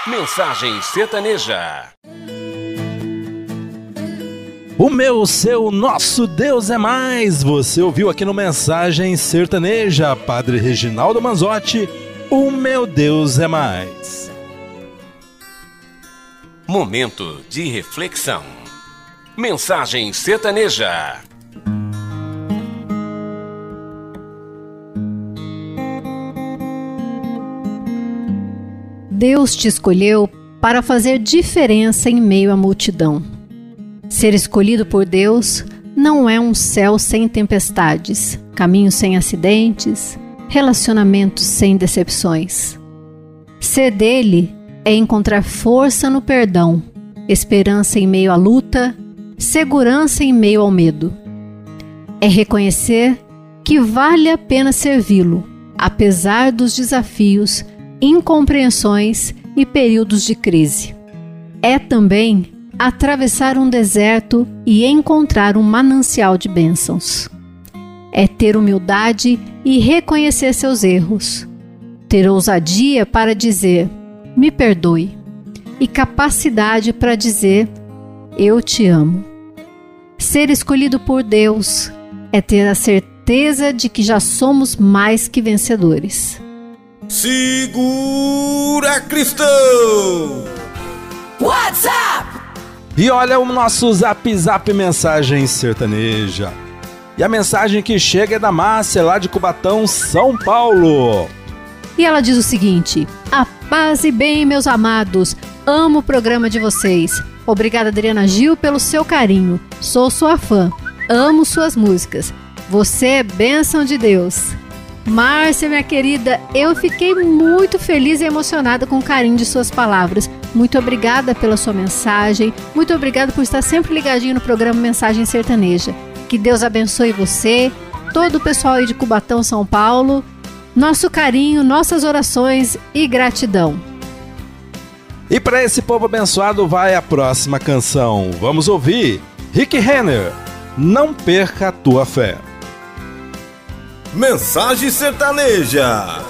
Mensagem Sertaneja. O meu, seu, nosso Deus é mais. Você ouviu aqui no Mensagem Sertaneja, Padre Reginaldo Manzotti, o meu Deus é mais. Momento de reflexão. Mensagem Sertaneja. Deus te escolheu para fazer diferença em meio à multidão. Ser escolhido por Deus não é um céu sem tempestades, caminhos sem acidentes, relacionamentos sem decepções. Ser dele é encontrar força no perdão, esperança em meio à luta, segurança em meio ao medo. É reconhecer que vale a pena servi-lo, apesar dos desafios, incompreensões e períodos de crise. É também atravessar um deserto e encontrar um manancial de bênçãos. É ter humildade e reconhecer seus erros. Ter ousadia para dizer, me perdoe, e capacidade para dizer, eu te amo. Ser escolhido por Deus é ter a certeza de que já somos mais que vencedores. Segura, cristão! WhatsApp! E olha o nosso Zap Mensagem Sertaneja. E a mensagem que chega é da Márcia, lá de Cubatão, São Paulo. E ela diz o seguinte: a paz e bem, meus amados, amo o programa de vocês. Obrigada, Adriana Gil, pelo seu carinho. Sou sua fã, amo suas músicas. Você é bênção de Deus. Márcia, minha querida, eu fiquei muito feliz e emocionada com o carinho de suas palavras. Muito obrigada pela sua mensagem, muito obrigada por estar sempre ligadinho no programa Mensagem Sertaneja. Que Deus abençoe você, todo o pessoal aí de Cubatão, São Paulo. Nosso carinho, nossas orações e gratidão. E para esse povo abençoado vai a próxima canção. Vamos ouvir Rick Renner, Não Perca a Tua Fé. Mensagem Sertaneja.